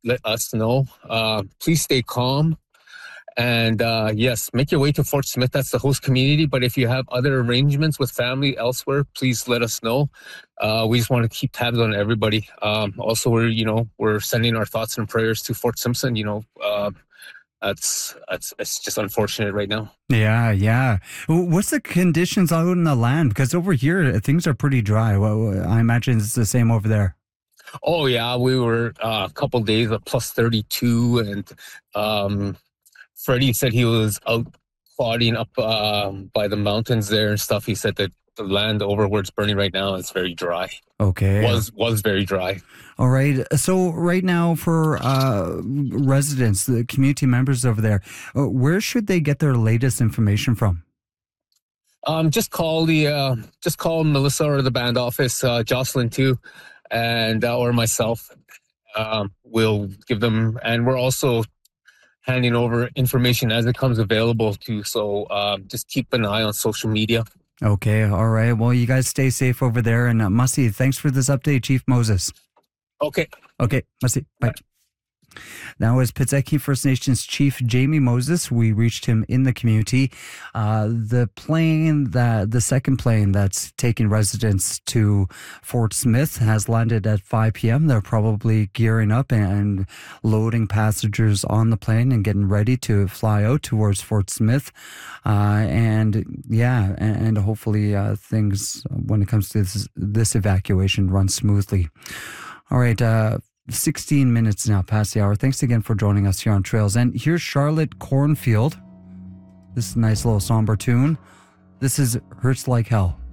let us know. Please stay calm. And yes, make your way to Fort Smith. That's the host community. But if you have other arrangements with family elsewhere, please let us know. We just want to keep tabs on everybody. Also, we're sending our thoughts and prayers to Fort Simpson. It's just unfortunate right now. Yeah. What's the conditions out in the land? Because over here things are pretty dry. Well, I imagine it's the same over there. Oh yeah, we were a couple days of plus 32, and Freddie said he was out plodding up by the mountains there and stuff. He said that the land over where it's burning right now is very dry. Okay. Was very dry. All right. So right now for residents, the community members over there, where should they get their latest information from? Just call Melissa or the band office, Jocelyn too, and or myself. We'll give them, and we're also handing over information as it comes available too. So just keep an eye on social media. Okay. All right. Well, you guys stay safe over there. And Mussy, thanks for this update, Chief Moses. Okay. Mussy, bye. Now, as Pitzeki First Nations Chief Jamie Moses, we reached him in the community. The second plane that's taking residents to Fort Smith has landed at 5 p.m. They're probably gearing up and loading passengers on the plane and getting ready to fly out towards Fort Smith. And hopefully things, when it comes to this evacuation, run smoothly. All right. 16 minutes now past the hour. Thanks again for joining us here on Trails. And here's Charlotte Cornfield. This is a nice little somber tune. This is Hurts Like Hell.